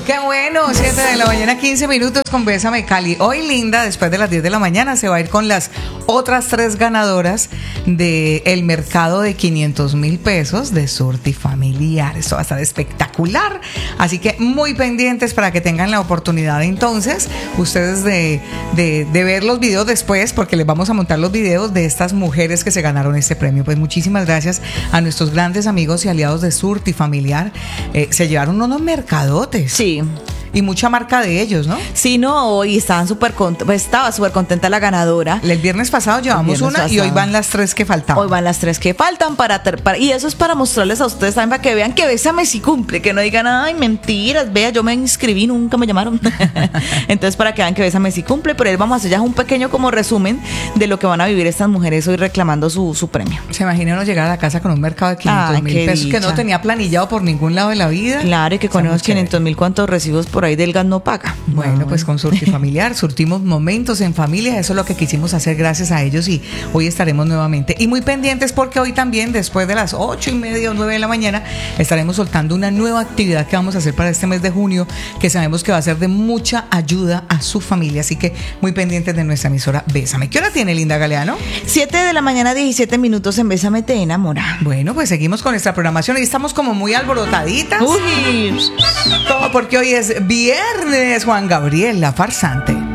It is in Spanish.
Qué bueno, 7 de la mañana, 15 minutos con Bésame Cali. Hoy Linda, después de las 10 de la mañana, se va a ir con las otras 3 ganadoras del mercado de 500,000 pesos de Surti Familiar. Esto va a estar espectacular, así que muy pendientes para que tengan la oportunidad entonces ustedes de ver los videos después, porque les vamos a montar los videos de estas mujeres que se ganaron este premio. Pues muchísimas gracias a nuestros grandes amigos y aliados de Surti Familiar. Se llevaron unos mercadotes. Sí. Y mucha marca de ellos, ¿no? Sí, no, y estaban estaba súper contenta la ganadora. El viernes pasado llevamos una y hoy van las 3 que faltaban. Hoy van las 3 que faltan y eso es para mostrarles a ustedes también, para que vean que Bésame sí cumple, que no digan, ay, mentiras, vea, yo me inscribí, nunca me llamaron. Entonces, para que vean que Bésame sí cumple, pero él vamos a hacer ya un pequeño como resumen de lo que van a vivir estas mujeres hoy reclamando su premio. Se imagina uno llegar a la casa con un mercado de 500,000 pesos dicha, que no tenía planillado por ningún lado de la vida. Claro, y que con esos 500,000, ¿cuántos recibos por ahí del gas no paga? Bueno, pues con Surti Familiar surtimos momentos en familia. Eso es lo que quisimos hacer gracias a ellos, y hoy estaremos nuevamente y muy pendientes, porque hoy también, después de las 8:30 o 9 de la mañana, estaremos soltando una nueva actividad que vamos a hacer para este mes de junio, que sabemos que va a ser de mucha ayuda a su familia, así que muy pendientes de nuestra emisora Bésame. ¿Qué hora tiene, Linda Galeano? 7 de la mañana, 17 minutos en Bésame te enamora. Bueno, pues seguimos con nuestra programación y estamos como muy alborotaditas. Uy. Todo porque hoy es viernes, Juan Gabriel, la farsante.